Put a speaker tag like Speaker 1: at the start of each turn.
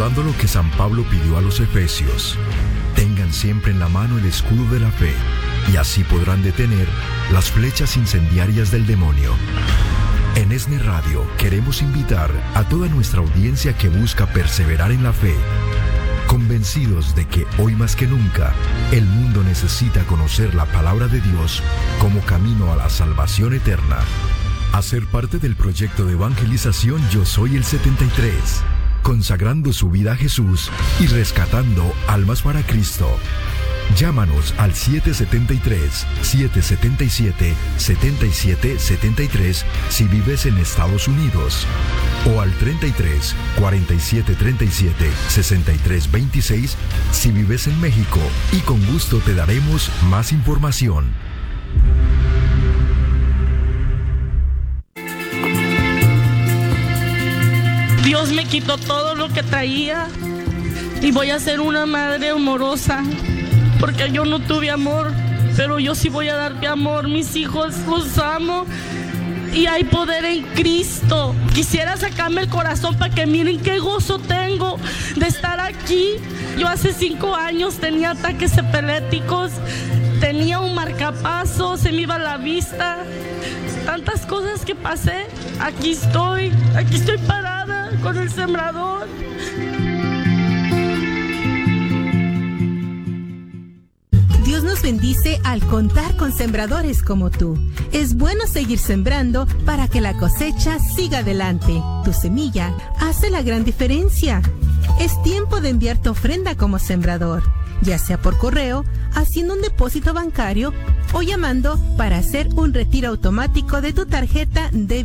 Speaker 1: Recordando lo que San Pablo pidió a los efesios, tengan siempre en la mano el escudo de la fe, y así podrán detener las flechas incendiarias del demonio. En ESNE Radio queremos invitar a toda nuestra audiencia que busca perseverar en la fe, convencidos de que hoy más que nunca el mundo necesita conocer la palabra de Dios como camino a la salvación eterna. A ser parte del proyecto de evangelización Yo Soy el 73, consagrando su vida a Jesús y rescatando almas para Cristo. Llámanos al 773-777-7773 si vives en Estados Unidos, o al 33-4737-6326 si vives en México, y con gusto te daremos más información.
Speaker 2: Dios me quitó todo lo que traía y voy a ser una madre amorosa, porque yo no tuve amor, pero yo sí voy a darte amor. Mis hijos los amo y hay poder en Cristo. Quisiera sacarme el corazón para que miren qué gozo tengo de estar aquí. Yo hace 5 años tenía ataques epilépticos, tenía un marcapaso, se me iba la vista, tantas cosas que pasé. Aquí estoy parada con el sembrador.
Speaker 3: Dios nos bendice al contar con sembradores como tú. Es bueno seguir sembrando para que la cosecha siga adelante. Tu semilla hace la gran diferencia. Es tiempo de enviar tu ofrenda como sembrador, ya sea por correo, haciendo un depósito bancario o llamando para hacer un retiro automático de tu tarjeta de